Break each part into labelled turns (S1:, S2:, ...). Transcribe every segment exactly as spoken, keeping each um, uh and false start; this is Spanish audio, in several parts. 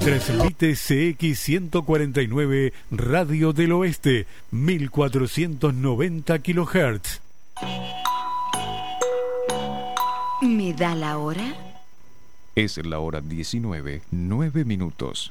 S1: Transmite C X ciento cuarenta y nueve Radio del Oeste, mil cuatrocientos noventa kilohertz.
S2: ¿Me da la hora?
S3: Es la hora diecinueve, nueve minutos.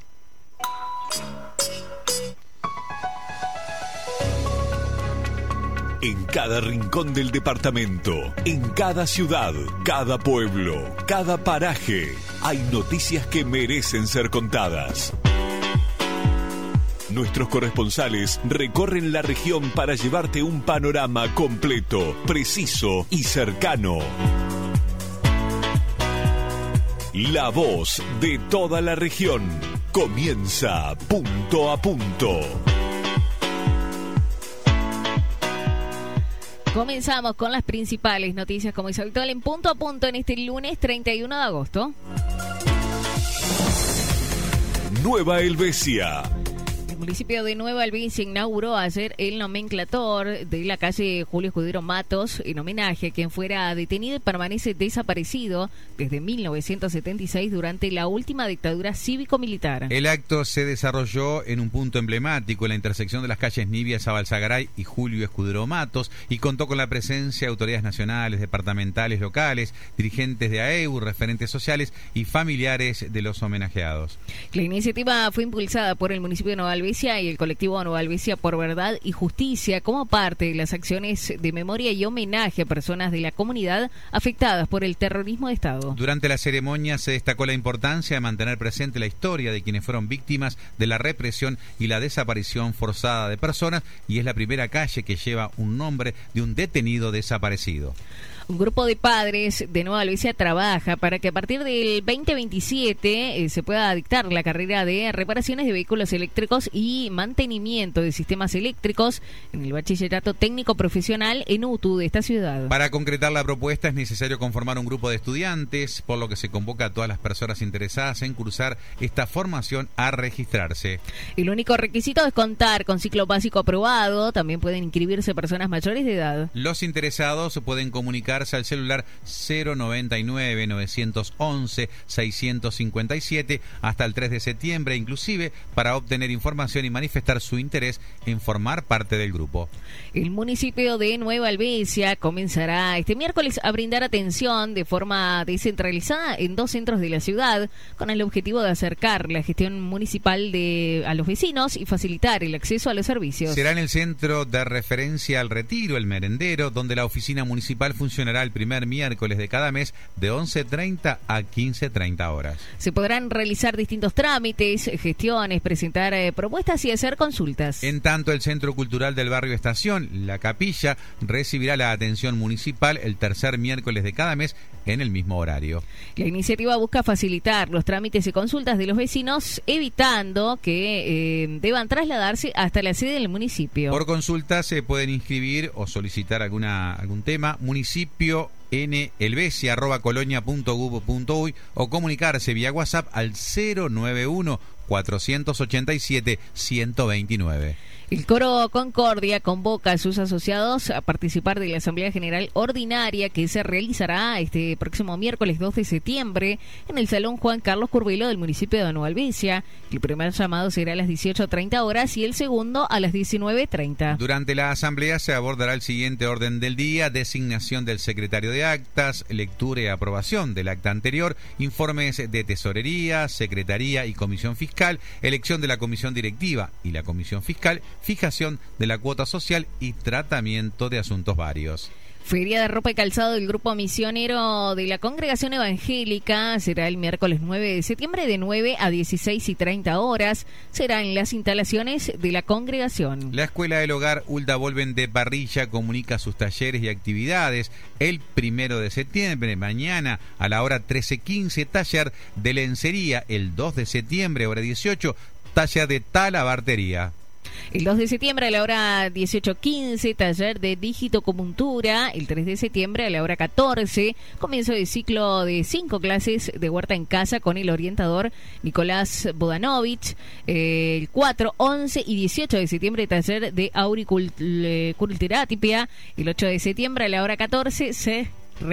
S4: En cada rincón del departamento, en cada ciudad, cada pueblo, cada paraje, hay noticias que merecen ser contadas. Nuestros corresponsales recorren la región para llevarte un panorama completo, preciso y cercano. La voz de toda la región comienza punto a punto.
S5: Comenzamos con las principales noticias, como es habitual, en punto a punto en este lunes treinta y uno de agosto.
S4: Nueva Helvecia.
S5: El municipio de Nueva Helvecia inauguró ayer el nomenclator de la calle Julio Escudero Matos en homenaje a quien fuera detenido y permanece desaparecido desde mil novecientos setenta y seis durante la última dictadura cívico-militar.
S6: El acto se desarrolló en un punto emblemático en la intersección de las calles Nibia Zabalzagaray y Julio Escudero Matos y contó con la presencia de autoridades nacionales, departamentales, locales, dirigentes de A E U, referentes sociales y familiares de los homenajeados.
S5: La iniciativa fue impulsada por el municipio de Nueva Helvecia y el colectivo Nueva Helvecia por Verdad y Justicia como parte de las acciones de memoria y homenaje a personas de la comunidad afectadas por el terrorismo de Estado.
S6: Durante la ceremonia se destacó la importancia de mantener presente la historia de quienes fueron víctimas de la represión y la desaparición forzada de personas, y es la primera calle que lleva un nombre de un detenido desaparecido.
S5: Un grupo de padres de Nueva Helvecia trabaja para que a partir del veinte veintisiete eh, se pueda dictar la carrera de reparaciones de vehículos eléctricos y mantenimiento de sistemas eléctricos en el bachillerato técnico profesional en U T U de esta ciudad.
S6: Para concretar la propuesta es necesario conformar un grupo de estudiantes, por lo que se convoca a todas las personas interesadas en cursar esta formación a registrarse.
S5: El único requisito es contar con ciclo básico aprobado. También pueden inscribirse personas mayores de edad.
S6: Los interesados pueden comunicar al celular cero noventa y nueve, novecientos once, seiscientos cincuenta y siete hasta el tres de septiembre, inclusive para obtener información y manifestar su interés en formar parte del grupo.
S5: El municipio de Nueva Helvecia comenzará este miércoles a brindar atención de forma descentralizada en dos centros de la ciudad con el objetivo de acercar la gestión municipal de, a los vecinos y facilitar el acceso a los servicios.
S6: Será en el centro de referencia al Retiro, el Merendero, donde la oficina municipal funcionará el primer miércoles de cada mes de once treinta a quince treinta horas.
S5: Se podrán realizar distintos trámites, gestiones, presentar eh, propuestas y hacer consultas.
S6: En tanto, el Centro Cultural del Barrio Estación, La Capilla, recibirá la atención municipal el tercer miércoles de cada mes en el mismo horario.
S5: La iniciativa busca facilitar los trámites y consultas de los vecinos, evitando que eh, deban trasladarse hasta la sede del municipio.
S6: Por consulta se pueden inscribir o solicitar alguna algún tema municipio n helvecia arroba colonia punto gov punto uy o comunicarse vía WhatsApp al cero nueve uno, cuatrocientos ochenta y siete, ciento veintinueve.
S5: El Coro Concordia convoca a sus asociados a participar de la Asamblea General Ordinaria que se realizará este próximo miércoles dos de septiembre en el Salón Juan Carlos Curvelo del municipio de Nueva Helvecia. El primer llamado será a las dieciocho treinta horas y el segundo a las diecinueve treinta.
S6: Durante la asamblea se abordará el siguiente orden del día: designación del secretario de actas, lectura y aprobación del acta anterior, informes de tesorería, secretaría y comisión fiscal, elección de la comisión directiva y la comisión fiscal, fijación de la cuota social y tratamiento de asuntos varios.
S5: Feria de ropa y calzado del Grupo Misionero de la Congregación Evangélica será el miércoles nueve de septiembre de nueve a dieciséis y treinta horas. Será en las instalaciones de la congregación.
S6: La Escuela del Hogar Hulda Volven de Parrilla comunica sus talleres y actividades. El primero de septiembre, mañana a la hora trece quince, taller de lencería. El dos de septiembre, hora dieciocho, taller de talabartería.
S5: El dos de septiembre a la hora dieciocho quince, taller de digitocomuntura. El tres de septiembre a la hora catorce, comienzo de ciclo de cinco clases de huerta en casa con el orientador Nicolás Bodanovich. Eh, el cuatro, once y dieciocho de septiembre, taller de auriculturapia. El ocho de septiembre a la hora catorce se realiza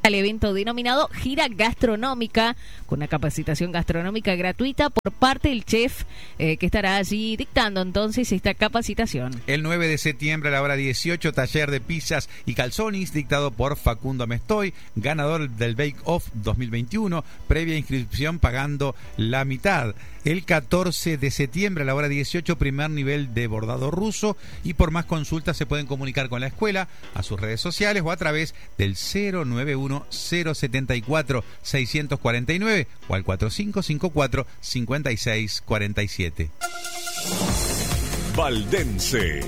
S5: al evento denominado Gira Gastronómica, con una capacitación gastronómica gratuita por parte del chef eh, que estará allí dictando entonces esta capacitación.
S6: El nueve de septiembre a la hora dieciocho, taller de pizzas y calzones dictado por Facundo Mestoy, ganador del Bake Off dos mil veintiuno, previa inscripción pagando la mitad. El catorce de septiembre a la hora dieciocho, primer nivel de bordado ruso, y por más consultas se pueden comunicar con la escuela a sus redes sociales o a través del cero nueve uno cero siete cuatro seis cuatro nueve o al cuatro cinco cinco cuatro cinco seis cuatro siete.
S4: Valdense.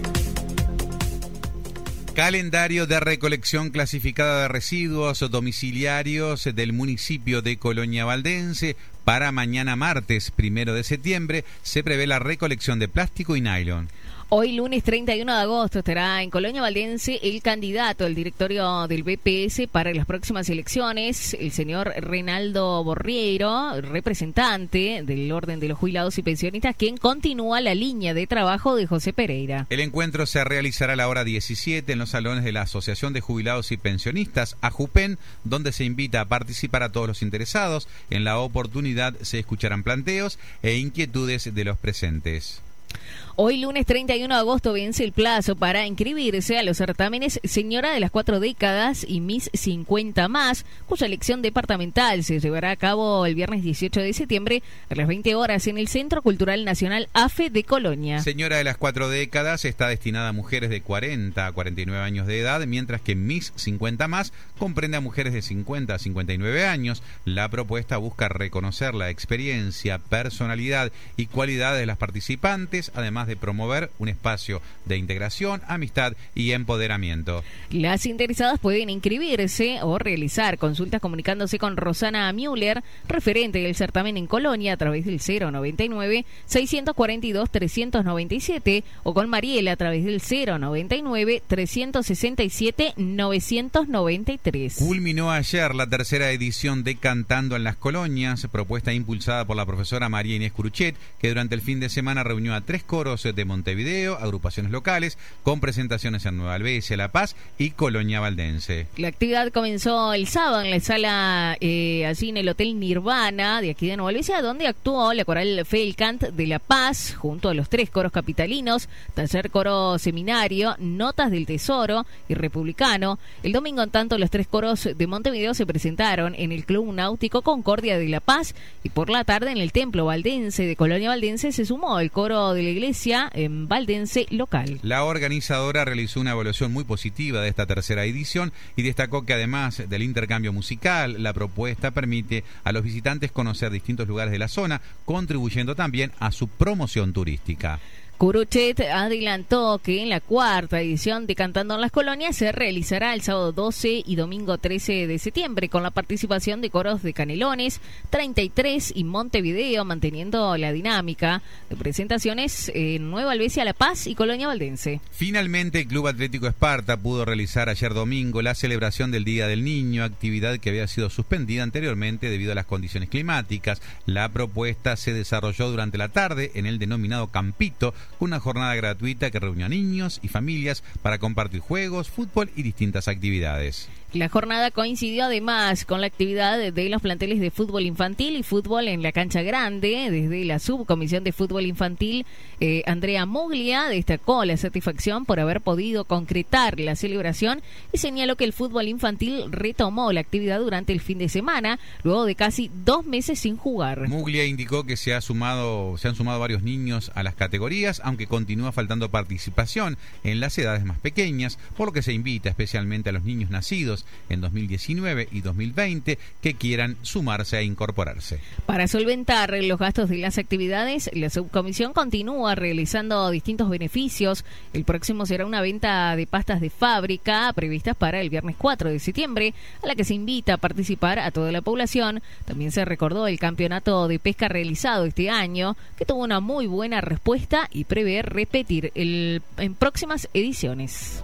S6: Calendario de recolección clasificada de residuos domiciliarios del municipio de Colonia Valdense. Para mañana martes, primero de septiembre, se prevé la recolección de plástico y nylon.
S5: Hoy, lunes treinta y uno de agosto, estará en Colonia Valdense el candidato al directorio del B P S para las próximas elecciones, el señor Reinaldo Borriero, representante del Orden de los Jubilados y Pensionistas, quien continúa la línea de trabajo de José Pereira.
S6: El encuentro se realizará a la hora diecisiete en los salones de la Asociación de Jubilados y Pensionistas, AJUPEN, donde se invita a participar a todos los interesados. En la oportunidad se escucharán planteos e inquietudes de los presentes.
S5: Hoy, lunes treinta y uno de agosto, vence el plazo para inscribirse a los certámenes Señora de las Cuatro Décadas y Miss cincuenta más, cuya elección departamental se llevará a cabo el viernes dieciocho de septiembre a las veinte horas en el Centro Cultural Nacional AFE de Colonia.
S6: Señora de las Cuatro Décadas está destinada a mujeres de cuarenta a cuarenta y nueve años de edad, mientras que Miss cincuenta más comprende a mujeres de cincuenta a cincuenta y nueve años. La propuesta busca reconocer la experiencia, personalidad y cualidades de las participantes, además de promover un espacio de integración, amistad y empoderamiento.
S5: Las interesadas pueden inscribirse o realizar consultas comunicándose con Rosana Müller, referente del certamen en Colonia, a través del cero noventa y nueve seiscientos cuarenta y dos trescientos noventa y siete o con Mariela a través del cero noventa y nueve trescientos sesenta y siete novecientos noventa y tres.
S6: Culminó ayer la tercera edición de Cantando en las Colonias, propuesta impulsada por la profesora María Inés Curuchet, que durante el fin de semana reunió a tres coros de Montevideo, agrupaciones locales, con presentaciones en Nueva Albesia, La Paz y Colonia Valdense.
S5: La actividad comenzó el sábado en la sala, eh, allí en el Hotel Nirvana de aquí de Nueva Albesia, donde actuó la coral Felcant de La Paz, junto a los tres coros capitalinos, taller coro seminario, Notas del Tesoro y Republicano. El domingo, en tanto, los tres coros de Montevideo se presentaron en el Club Náutico Concordia de La Paz, y por la tarde en el Templo Valdense de Colonia Valdense se sumó el coro de la iglesia en Valdense local.
S6: La organizadora realizó una evaluación muy positiva de esta tercera edición y destacó que además del intercambio musical, la propuesta permite a los visitantes conocer distintos lugares de la zona, contribuyendo también a su promoción turística.
S5: Curuchet adelantó que en la cuarta edición de Cantando en las Colonias se realizará el sábado doce y domingo trece de septiembre con la participación de coros de Canelones, treinta y tres y Montevideo, manteniendo la dinámica de presentaciones en Nueva Albesia, La Paz y Colonia Valdense.
S6: Finalmente, el Club Atlético Esparta pudo realizar ayer domingo la celebración del Día del Niño, actividad que había sido suspendida anteriormente debido a las condiciones climáticas. La propuesta se desarrolló durante la tarde en el denominado Campito, una jornada gratuita que reunió a niños y familias para compartir juegos, fútbol y distintas actividades.
S5: La jornada coincidió además con la actividad de los planteles de fútbol infantil y fútbol en la cancha grande. Desde la subcomisión de fútbol infantil, eh, Andrea Muglia destacó la satisfacción por haber podido concretar la celebración y señaló que el fútbol infantil retomó la actividad durante el fin de semana, luego de casi dos meses sin jugar.
S6: Muglia indicó que se ha sumado, se han sumado varios niños a las categorías, aunque continúa faltando participación en las edades más pequeñas, por lo que se invita especialmente a los niños nacidos en dos mil diecinueve y dos mil veinte que quieran sumarse e incorporarse.
S5: Para solventar los gastos de las actividades, la subcomisión continúa realizando distintos beneficios. El próximo será una venta de pastas de fábrica previstas para el viernes cuatro de septiembre, a la que se invita a participar a toda la población. También se recordó el campeonato de pesca realizado este año, que tuvo una muy buena respuesta y prevé repetir el, en próximas ediciones.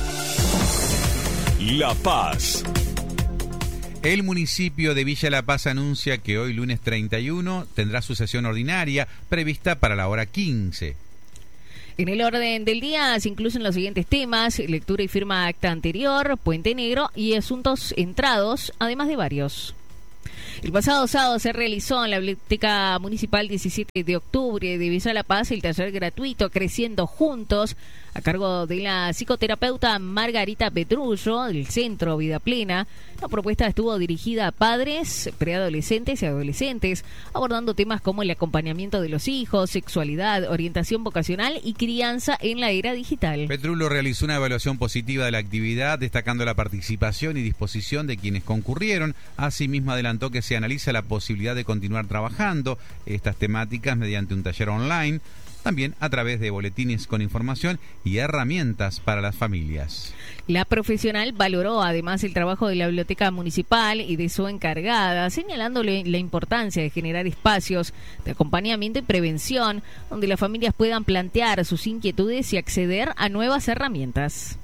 S4: La Paz.
S6: El municipio de Villa La Paz anuncia que hoy, lunes treinta y uno, tendrá su sesión ordinaria prevista para la hora quince.
S5: En el orden del día se incluyen los siguientes temas: lectura y firma acta anterior, Puente Negro y asuntos entrados, además de varios. El pasado sábado se realizó en la Biblioteca Municipal diecisiete de octubre de Villa La Paz el taller gratuito Creciendo Juntos, a cargo de la psicoterapeuta Margarita Petrullo, del Centro Vida Plena. La propuesta estuvo dirigida a padres, preadolescentes y adolescentes, abordando temas como el acompañamiento de los hijos, sexualidad, orientación vocacional y crianza en la era digital.
S6: Petrullo realizó una evaluación positiva de la actividad, destacando la participación y disposición de quienes concurrieron. Asimismo, adelantó que se analiza la posibilidad de continuar trabajando estas temáticas mediante un taller online, también a través de boletines con información y herramientas para las familias.
S5: La profesional valoró además el trabajo de la Biblioteca Municipal y de su encargada, señalándole la importancia de generar espacios de acompañamiento y prevención, donde las familias puedan plantear sus inquietudes y acceder a nuevas herramientas.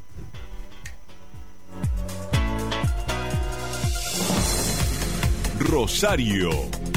S4: Rosario.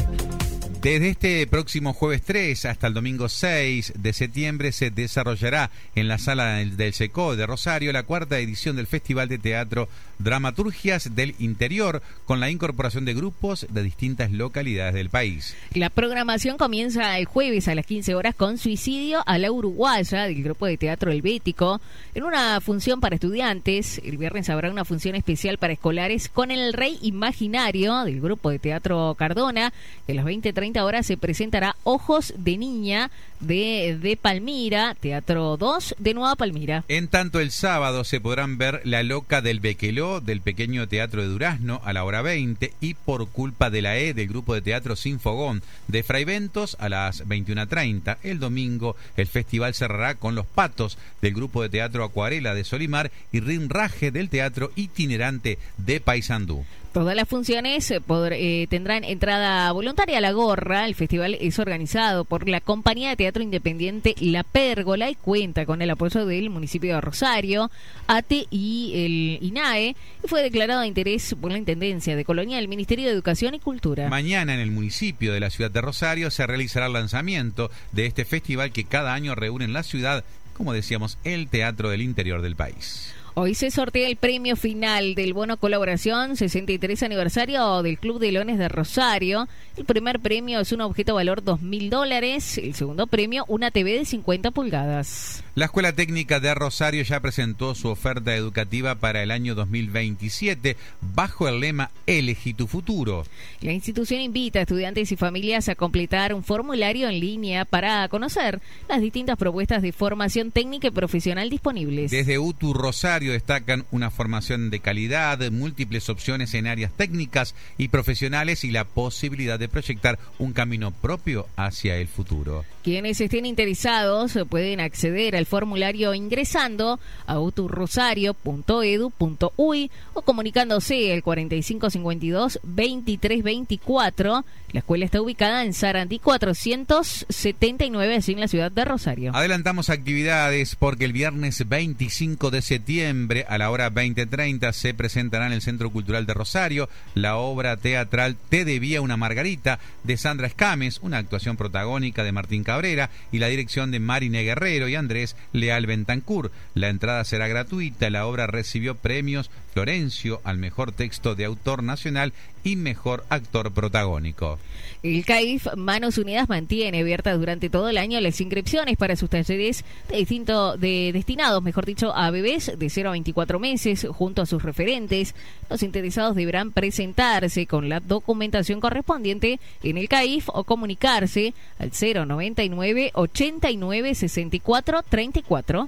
S6: Desde este próximo jueves tres hasta el domingo seis de septiembre se desarrollará en la sala del SECO de Rosario la cuarta edición del Festival de Teatro Dramaturgias del Interior, con la incorporación de grupos de distintas localidades del país.
S5: La programación comienza el jueves a las quince horas con Suicidio a la Uruguaya del grupo de teatro Helvético, en una función para estudiantes. El viernes habrá una función especial para escolares con El Rey Imaginario del grupo de teatro Cardona. A las veinte treinta horas se presentará Ojos de Niña de, de Palmira, Teatro dos de Nueva Palmira.
S6: En tanto, el sábado se podrán ver La Loca del Bequeló del Pequeño Teatro de Durazno a la hora veinte y Por Culpa de la E del grupo de teatro Sin Fogón de Fraiventos a las veintiuna treinta. El domingo el festival cerrará con Los Patos del grupo de teatro Acuarela de Solimar y Rinraje del teatro itinerante de Paysandú.
S5: Todas las funciones eh, podr- eh, tendrán entrada voluntaria a la gorra. El festival es organizado por la compañía de teatro independiente La Pérgola y cuenta con el apoyo del municipio de Rosario, A T E y el INAE, y fue declarado de interés por la Intendencia de Colonia del Ministerio de Educación y Cultura.
S6: Mañana en el municipio de la ciudad de Rosario se realizará el lanzamiento de este festival que cada año reúne en la ciudad, como decíamos, el teatro del interior del país.
S5: Hoy se sortea el premio final del bono colaboración sesenta y tres aniversario del Club de Leones de Rosario. El primer premio es un objeto valor dos mil dólares. El segundo premio, una T V de cincuenta pulgadas.
S6: La Escuela Técnica de Rosario ya presentó su oferta educativa para el año dos mil veintisiete bajo el lema Elegí tu futuro.
S5: La institución invita a estudiantes y familias a completar un formulario en línea para conocer las distintas propuestas de formación técnica y profesional disponibles.
S6: Desde U T U Rosario destacan una formación de calidad, múltiples opciones en áreas técnicas y profesionales y la posibilidad de proyectar un camino propio hacia el futuro.
S5: Quienes estén interesados pueden acceder al formulario ingresando a uturrosario punto edu punto uy o comunicándose al cuarenta y cinco cincuenta y dos veintitrés veinticuatro. La escuela está ubicada en Sarandí cuatrocientos setenta y nueve, así en la ciudad de Rosario.
S6: Adelantamos actividades porque el viernes veinticinco de septiembre a la hora veinte treinta se presentará en el Centro Cultural de Rosario la obra teatral Te debía una Margarita de Sandra Escames, una actuación protagónica de Martín Cabrera y la dirección de Marine Guerrero y Andrés Leal Bentancur. La entrada será gratuita. La obra recibió premios Florencio al mejor texto de autor nacional y mejor actor protagónico.
S5: El C A I F Manos Unidas mantiene abiertas durante todo el año las inscripciones para sus talleres de distinto, de destinados, mejor dicho, a bebés de cero a veinticuatro meses junto a sus referentes. Los interesados deberán presentarse con la documentación correspondiente en el C A I F o comunicarse al cero noventa y nueve ochenta y nueve sesenta y cuatro treinta y cuatro.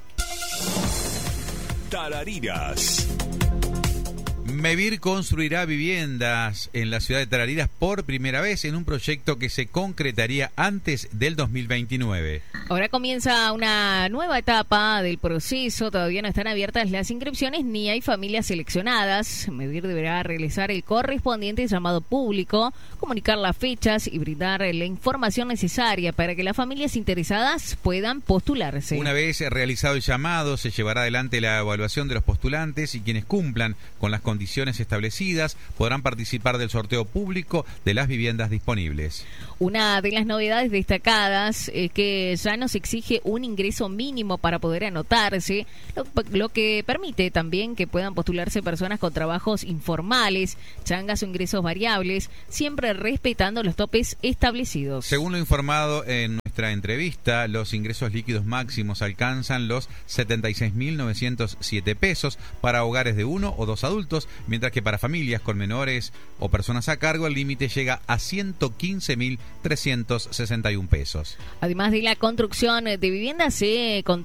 S4: Tarariras.
S6: Mevir construirá viviendas en la ciudad de Tarariras por primera vez en un proyecto que se concretaría antes del dos mil veintinueve.
S5: Ahora comienza una nueva etapa del proceso. Todavía no están abiertas las inscripciones ni hay familias seleccionadas. Mevir deberá realizar el correspondiente llamado público, comunicar las fechas y brindar la información necesaria para que las familias interesadas puedan postularse.
S6: Una vez realizado el llamado, se llevará adelante la evaluación de los postulantes y quienes cumplan con las condiciones condiciones establecidas, podrán participar del sorteo público de las viviendas disponibles.
S5: Una de las novedades destacadas es que ya no se exige un ingreso mínimo para poder anotarse, lo, lo que permite también que puedan postularse personas con trabajos informales, changas o ingresos variables, siempre respetando los topes establecidos.
S6: Según lo informado en nuestra entrevista, los ingresos líquidos máximos alcanzan los setenta y seis mil novecientos siete pesos para hogares de uno o dos adultos, mientras que para familias con menores o personas a cargo el límite llega a ciento quince mil trescientos sesenta y un pesos.
S5: Además de la construcción de viviendas, se